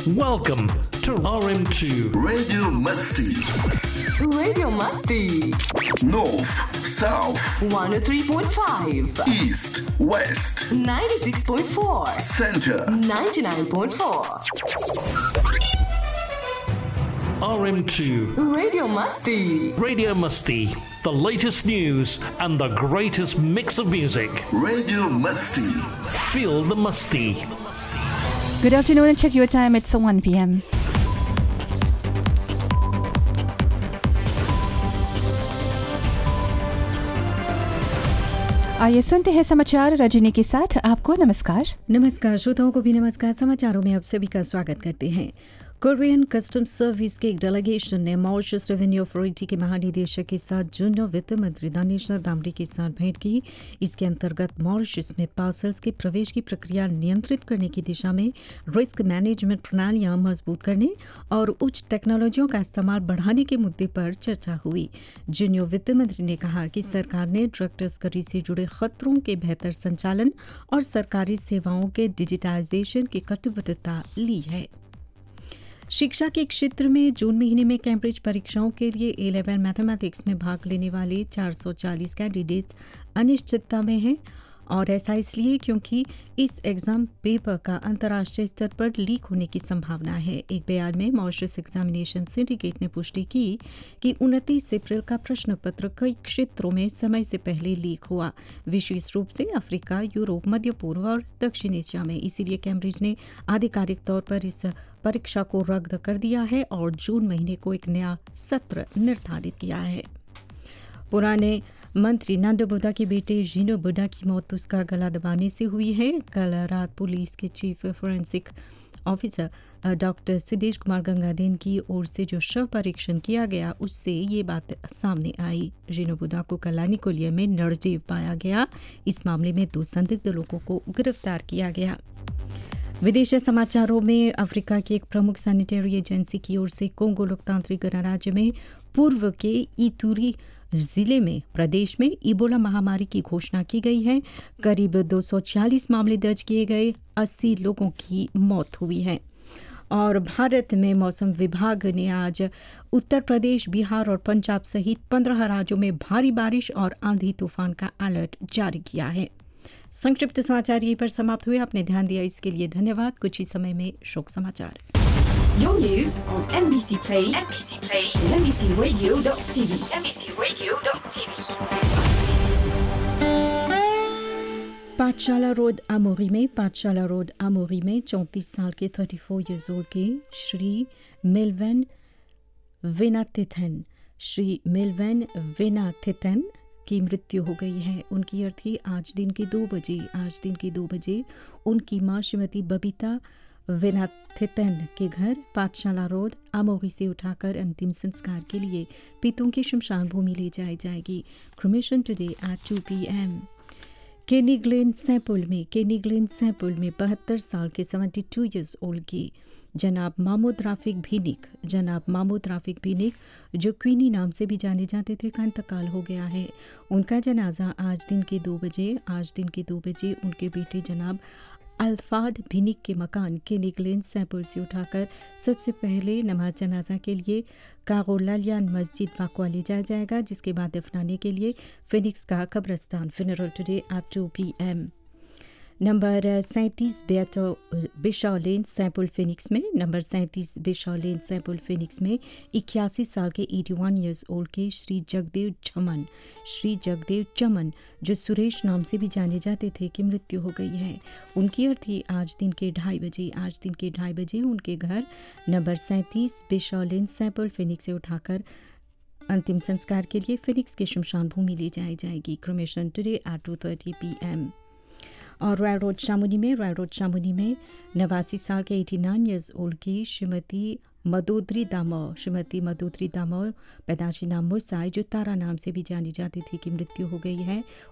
Welcome to RM2 Radio Musty. Radio Musty. North, South, 103.5. East, West, 96.4. Center, 99.4. RM2 Radio Musty. Radio Musty, the latest news and the greatest mix of music. Radio Musty. Feel the musty. Good afternoon and check your time. It's 1 p.m. आइए सुनते हैं समाचार रजनी के साथ। आपको नमस्कार। नमस्कार श्रोताओं को भी नमस्कार। समाचारों में आप सभी का स्वागत करते हैं। कोरियन कस्टम सर्विस के एक डेलीगेशन ने मॉरिशस रेवेन्यू अथॉरिटी के महानिदेशक के साथ जूनियर वित्त मंत्री दानिशा दामरी के साथ भेंट की। इसके अंतर्गत मॉरिशस में पार्सल्स के प्रवेश की प्रक्रिया नियंत्रित करने की दिशा में रिस्क मैनेजमेंट प्रणालियां मजबूत करने और उच्च टेक्नोलॉजियों का इस्तेमाल बढ़ाने के मुद्दे पर चर्चा हुई। जूनियर वित्त मंत्री ने कहा कि सरकार ने ड्रग तस्करी से जुड़े खतरों के बेहतर संचालन और सरकारी सेवाओं के डिजिटाइजेशन की कटिबद्धता ली है। शिक्षा के क्षेत्र में जून महीने में कैम्ब्रिज परीक्षाओं के लिए A-लेवल मैथमेटिक्स में भाग लेने वाले 440 कैंडिडेट्स अनिश्चितता में हैं और ऐसा इसलिए क्योंकि इस एग्ज़ाम पेपर का अंतर्राष्ट्रीय स्तर पर लीक होने की संभावना है। एक बयान में मॉरिशस एग्जामिनेशन सिंडिकेट ने पुष्टि की कि 29 अप्रैल का प्रश्न पत्र कई क्षेत्रों में समय से पहले लीक हुआ, विशेष रूप से अफ्रीका, यूरोप, मध्य पूर्व और दक्षिण एशिया में। इसीलिए कैम्ब्रिज ने आधिकारिक तौर पर इस परीक्षा को रद्द कर दिया है और जून महीने को एक नया सत्र निर्धारित किया है। पुराने मंत्री नंदो बुड्ढा के बेटे जीनो बुड्ढा की मौत उसका गला दबाने से हुई है। कल रात पुलिस के chief forensic officer doctor Sudesh Kumar गंगाधेन की ओर से जो शव परीक्षण किया गया उससे ये बात सामने आई। जीनो बुड्ढा को कलानिकोलिया में निर्जीव पाया गया। इस मामले में 2 संदिग्ध लोगों को गिरफ्तार किया गया। विदेशी समाचारों में अफ्रीका की एक प्रमुख सैनिटरी एजेंसी की ओर से कोंगो लोकतांत्रिक गणराज्य में पूर्व के इतूरी जिले में प्रदेश में इबोला महामारी की घोषणा की गई है। करीब 240 मामले दर्ज किए गए, 80 लोगों की मौत हुई है। और भारत में मौसम विभाग ने आज उत्तर प्रदेश, बिहार और पंजाब सहित 15 राज्यों में भारी बारिश और आंधी तूफान का अलर्ट जारी किया है। संक्षिप्त समाचार यहीं पर समाप्त हुए। आपने ध्यान दिया इसके लिए धन्यवाद। कुछ ही समय में शोक समाचार। Your news on NBC Play, and NBCRadio.tv, NBCRadio.tv. पाठशाला रोड आमोरी में 34 साल के 34 ईयर्स ओल्ड के श्री मिल्वन वेनाथिथन की मृत्यु हो गई है। उनकी अर्थी आज दिन के 2 बजे उनकी मां श्रीमती बबीता वेनाथिथन के घर पाठशाला रोड आमोरी से उठाकर अंतिम संस्कार के लिए पीतों की शमशान भूमि ले जाई जाएगी। Cremation today at 2 p.m. केनी ग्लेन सैंपल में 72 साल के 72 ईयर्स ओल्ड की जनाब मामूद राफिक भीनिक जो क्वीनी नाम से भी जाने जाते थे का इंतकाल हो गया है। उनका जनाजा आज दिन के 2 बजे उनके बेटे जनाब अल्फाद भिनिक के मकान के निगलेन सैंपल से उठाकर सबसे पहले नमाज जनाजा के लिए कागोलालियान मस्जिद बाकवा ले जाया जाएगा, जिसके बाद दफनाने के लिए फिनिक्स का कब्रस्तान funeral today at 2 p.m. Number 37 बिशॉ lane sample Phoenix में 81 साल के 81 ईयर्स ओल्ड के श्री जगदेव चमन जो सुरेश नाम से भी जाने जाते थे की मृत्यु हो गई है। उनकी अर्थी आज दिन के 2:30 बजे उनके घर नंबर 37 बिशॉ लेन सैंपल फिनिक्स से उठाकर अंतिम संस्कार के लिए फिनिक्स के शमशान भूमि ले जाई जाएगी। Cremation today at 2:30 p.m. और रॉयल रोड शामुनी में 89 साल के 89 ईयर्स ओल्ड की श्रीमती मदोदरी दामो पैदाशी नाम मुसाई जो तारा नाम से भी जानी जाती थी की मृत्यु हो गई है।